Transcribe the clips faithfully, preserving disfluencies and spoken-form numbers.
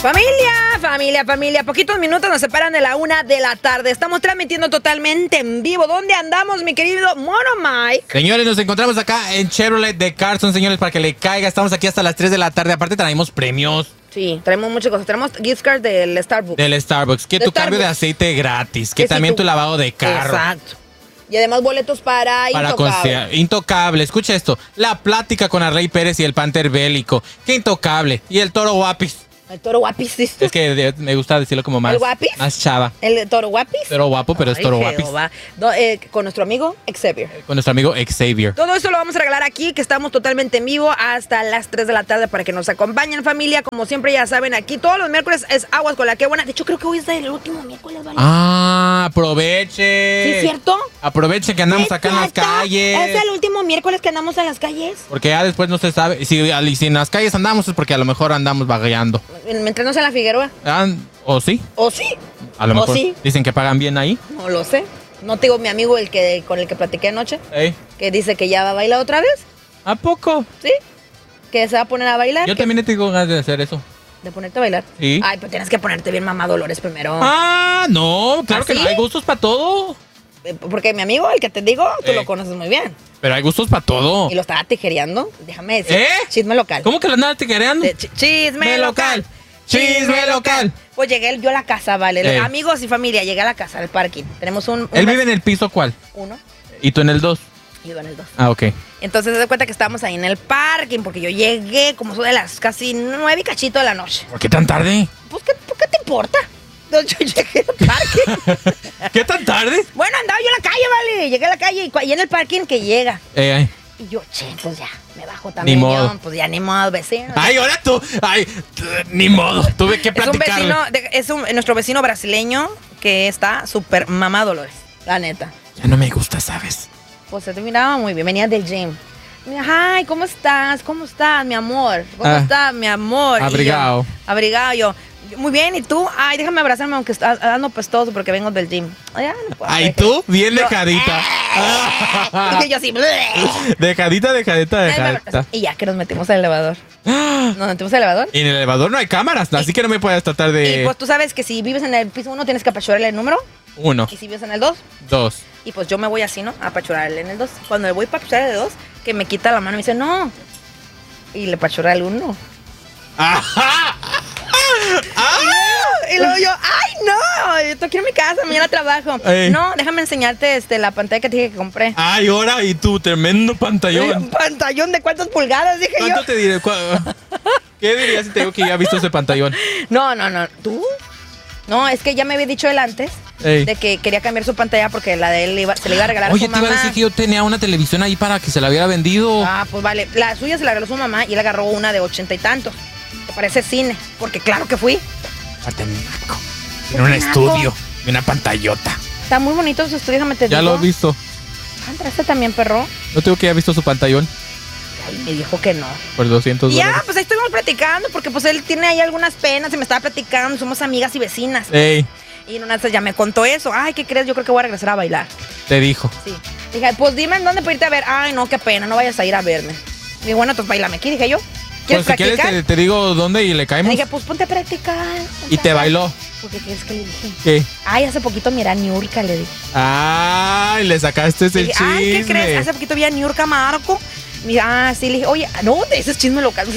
Familia, familia, familia, poquitos minutos nos separan de la una de la tarde. Estamos transmitiendo totalmente en vivo. ¿Dónde andamos, mi querido Mono Mike? Señores, nos encontramos acá en Chevrolet de Carson, señores, para que le caiga. Estamos aquí hasta las tres de la tarde. Aparte traemos premios. Sí, traemos muchas cosas. Tenemos gift cards del Starbucks. Del Starbucks. Que De tu cambio de Starbucks. aceite gratis. Que Que si también tu- tu lavado de carro. Exacto. Y además boletos para, Para Intocable. concierto. Intocable. Escucha esto. La plática con Arley Pérez y el Panther Bélico. Que Intocable. Y el Toro Guapis. El toro guapis. ¿Sí? Es que de- me gusta decirlo como más. ¿El guapis? Más chava. El toro guapis. Toro guapo, pero es Ay, Toro Guapis. Jehová. Do- eh, con nuestro amigo Xavier. Con nuestro amigo Xavier. Todo esto lo vamos a regalar aquí, que estamos totalmente en vivo hasta las tres de la tarde para que nos acompañen, familia. Como siempre ya saben, aquí todos los miércoles es Aguas con la que buena. De hecho, creo que hoy es el último miércoles, ¿vale? Ah, aproveche. ¿Sí es cierto? Aproveche que andamos acá en las Exacto. calles. Es el último miércoles que andamos en las calles. Porque ya después no se sabe. Si, si en las calles andamos es porque a lo mejor andamos vagueando. Mientras no sea en la Figueroa. Ah, ¿O sí? ¿O sí? A lo ¿O mejor. sí? Dicen que pagan bien ahí. No lo sé. No te digo mi amigo el que con el que platiqué anoche, Ey. que dice que ya va a bailar otra vez. ¿A poco? ¿Sí? Que se va a poner a bailar. Yo que- también tengo ganas de hacer eso. De ponerte a bailar. Sí. Ay, pero tienes que ponerte bien mamá Dolores primero. Ah, no, claro ¿Ah, que sí? no. Hay gustos para todo. Eh, Porque mi amigo, el que te digo, tú Ey. lo conoces muy bien. Pero hay gustos para todo. Y lo estaba tijereando. Déjame decir. ¿Eh? Chisme local. ¿Cómo que lo andas tijereando? De- ch- chisme Me local. local. Chisme local. Pues llegué yo a la casa, vale. Ey. Amigos y familia, llegué a la casa, al parking. Tenemos un. un Él vive vec- en el piso ¿cuál? Uno Y tú en el dos. y yo en el dos. Ah, ok. Entonces se da cuenta que estábamos ahí en el parking, porque yo llegué como son de las casi nueve y cachito de la noche. ¿Por qué tan tarde? Pues, ¿qué, pues, ¿qué te importa? Entonces, yo llegué al parking. ¿Qué tan tarde? Bueno, andaba yo en la calle, vale. Llegué a la calle y, cua- y en el parking que llega. Eh, Y yo, che, pues ya, me bajo también. Ni modo. yo, pues ya, ni modo, vecino. Ay, ahora tú. Ay, t- ni modo. Tuve que Es un platicarle. vecino, de- es un, nuestro vecino brasileño que está súper mamá Dolores, la neta. Ya no me gusta, ¿sabes? Pues se te miraba muy bien, venía del gym. Mira, ay, ¿cómo estás? ¿Cómo estás, mi amor? ¿Cómo Ah. estás, mi amor? Y yo, Abrigado. abrigado, yo. Muy bien, ¿y tú? Ay, déjame abrazarme aunque está- ando pestoso porque vengo del gym. Ay, no puedo Ay, creer. tú, bien Yo, dejadita. Y yo así. Dejadita, dejadita, dejadita. Y ya que nos metimos al elevador. Nos metimos al elevador. En el elevador no hay cámaras, así que no me puedes tratar Y de... pues tú sabes que si vives en el piso uno tienes que apachurarle el número. Uno, Y si vives en el dos, dos. y pues yo me voy así, ¿no? A apachurarle en el dos. Cuando le voy a apachurarle el dos, que me quita la mano y me dice, no. Y le apachurra el uno. ¡Ajá! ¡Ah! Y luego yo, ¡ay, no! Yo quiero mi casa, mañana trabajo. Ey. No, déjame enseñarte este, la pantalla que te dije que compré. Ay, ahora, y tú, tremendo pantallón. ¿Pantallón de cuántas pulgadas? Dije yo. ¿Cuánto te diré? ¿Cu- ¿Qué dirías si te digo que ya has visto ese pantallón? No, no, no. ¿Tú? No, es que ya me había dicho él antes Ey. de que quería cambiar su pantalla porque la de él iba- se le iba a regalar a Oye, su te iba mamá. a decir que yo tenía una televisión ahí para que se la hubiera vendido. Ah, pues vale. La suya se la regaló su mamá y él agarró una de ochenta y tantos. Que parece cine, porque claro que fui. Aparte, naco. Tiene un naco? estudio y una pantallota. Está muy bonito su estudio, déjame te Ya digo. lo he visto. Ah, ¿entraste también, perro? No tengo que haya visto su pantallón Ay, me dijo que no. por doscientos Y ya, dólares. pues ahí estuvimos platicando, porque pues él tiene ahí algunas penas y me estaba platicando, somos amigas y vecinas. Ey, Y en una de esas ya me contó eso. Ay, ¿qué crees? Yo creo que voy a regresar a bailar. te dijo. Sí. Dije, pues dime en dónde para irte a ver. Ay, no, qué pena, no vayas a ir a verme. Dije, bueno, pues bailame aquí, dije yo. ¿Quieres Pues si quieres practicar? te, te digo dónde y le Le caemos. dije, pues ponte a practicar. Y ponte te a- bailó. ¿Por qué quieres que le dije? ¿Qué? Ay, hace poquito mira a Niurka, le dije. Ay, le sacaste ese Dije, chisme. ay, ¿qué crees? Hace poquito vi a Niurka Marco. Mira, ah, sí, le dije, oye, no, ese es chisme local.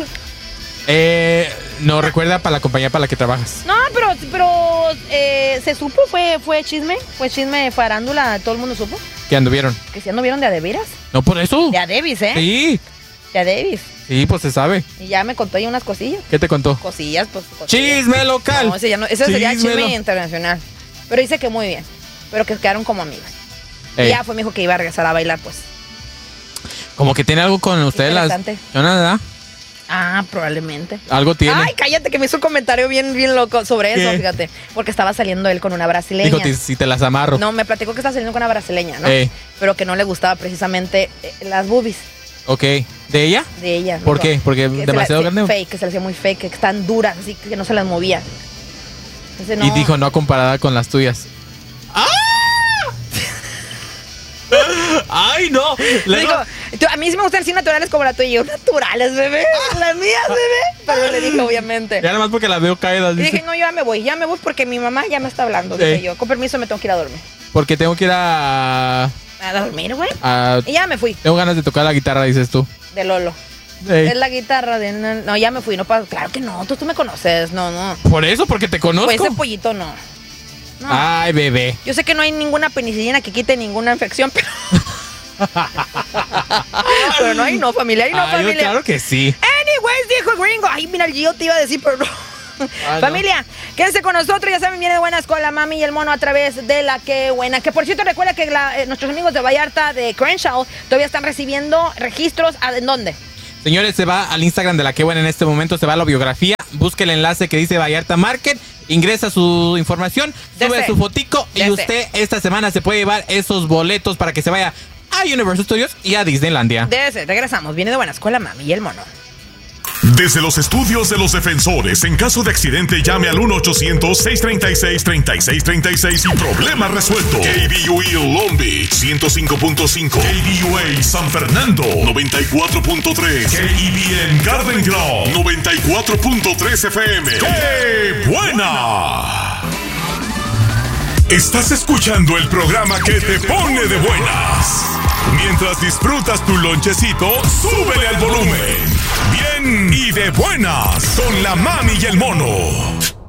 Eh, no, recuerda para la compañía para la que trabajas. No, pero, pero eh, se supo, fue, fue chisme, fue chisme farándula, todo el mundo supo. Que anduvieron. Que si anduvieron de a de veras. No por eso. De a Davis, ¿eh? Sí, De a Davis. sí, pues se sabe. Y ya me contó ahí unas cosillas. ¿Qué te contó? Cosillas, pues. Cosillas. Chisme local. No, ese, ya no, ese sería Chisme chisme lo- internacional. Pero dice que muy bien. Pero que quedaron como amigas. Y Ey, ya fue, me dijo que iba a regresar a bailar, pues. como que tiene algo con ustedes las. Interesante. ¿No, nada? Ah, probablemente. Algo tiene. Ay, cállate, que me hizo un comentario bien, bien loco sobre eso, ¿Qué? fíjate. Porque estaba saliendo él con una brasileña. Dijo, "Ti- si te las amarro. No, me platicó que estaba saliendo con una brasileña, ¿no? Ey. Pero que no le gustaba precisamente eh, las boobies Ok. ¿De ella? de ella. ¿Por Dijo qué? ¿Porque que se la- demasiado sí, grande? Fake, que se le hacía muy fake, que están duras, así que no se las movía. Entonces, no. Y dijo, no comparada con las tuyas. ¡Ah! ¡Ay, Ay, no. Le digo, tú, a mí sí me gustan así naturales como la tuya. Y yo, naturales, bebé. Las mías, bebé. Pero le dije, obviamente. Ya nada más porque la veo caída. Y dije, no, yo ya me voy. Ya me voy porque mi mamá ya me está hablando. Dije Eh. yo, con permiso me tengo que ir a dormir. Porque tengo que ir a... A dormir, güey. a- Y ya me fui. Tengo ganas de tocar la guitarra, dices tú. De Lolo. Ey. Es la guitarra de... No, ya me fui. No pa- Claro que no. Tú, tú me conoces. No, no. Por eso, porque te conozco. Pues ese pollito no. No. Ay, bebé. Yo sé que no hay ninguna penicilina que quite ninguna infección, pero... pero no hay no, familia. Hay no, Ay, familia. claro que sí. Anyways, dijo Gringo. Ay, mira, el Gio te iba a decir, pero no. Ah, Familia, quédense con nosotros. Ya saben, viene de buenas con la mami y el mono a través de la que buena. Que por cierto, recuerda que la, eh, nuestros amigos de Vallarta, de Crenshaw, todavía están recibiendo registros. ¿A- ¿En dónde? Señores, se va al Instagram de La Que Buena en este momento, se va a la biografía, busque el enlace que dice Vallarta Market, ingresa su información, sube Dese. su fotico y Dese. usted esta semana se puede llevar esos boletos para que se vaya a Universal Studios y a Disneylandia. De ese, regresamos. Viene de buenas con la mami y el mono. Desde los estudios de los defensores, en caso de accidente, llame al uno ochocientos, seiscientos treinta y seis, treinta y seis treinta y seis y problema resuelto. K B U E Long Beach, ciento cinco punto cinco. K B U A San Fernando, noventa y cuatro punto tres. K E B N Garden Grove, noventa y cuatro punto tres F M. ¡Qué buena! Estás escuchando el programa que te pone de buenas. Mientras disfrutas tu lonchecito, súbele al volumen. Bien y de buenas con la mami y el mono.